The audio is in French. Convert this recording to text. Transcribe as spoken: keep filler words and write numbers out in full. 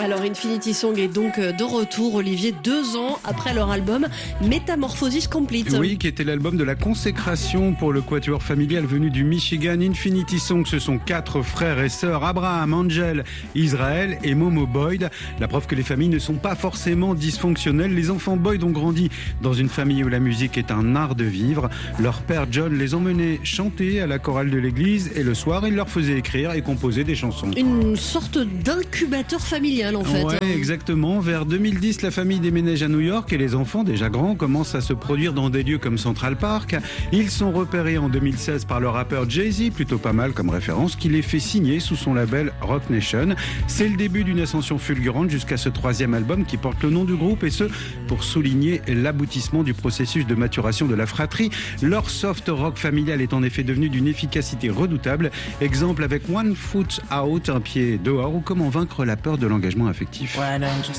Alors Infinity Song est donc de retour, Olivier, deux ans après leur album Metamorphosis Complete. Oui, qui était l'album de la consécration pour le quatuor familial venu du Michigan. Infinity Song, ce sont quatre frères et sœurs, Abraham, Angel, Israël et Momo Boyd. La preuve que les familles ne sont pas forcément dysfonctionnelles. Les enfants Boyd ont grandi dans une famille où la musique est un art de vivre. Leur père John les emmenait chanter à la chorale de l'église et le soir, il leur faisait écrire et composer des chansons. Une sorte d'incubateur familial en fait. Ouais, exactement. Vers deux mille dix, la famille déménage à New York et les enfants, déjà grands, commencent à se produire dans des lieux comme Central Park. Ils sont repérés en deux mille seize par le rappeur Jay-Z, plutôt pas mal comme référence, qui les fait signer sous son label Roc Nation. C'est le début d'une ascension fulgurante jusqu'à ce troisième album qui porte le nom du groupe, et ce, pour souligner l'aboutissement du processus de maturation de la fratrie. Leur soft rock familial est en effet devenu d'une efficacité redoutable. Exemple avec One Foot Out, un pied dehors, ou comment vaincre la peur de l'engagement affectif. Why don't you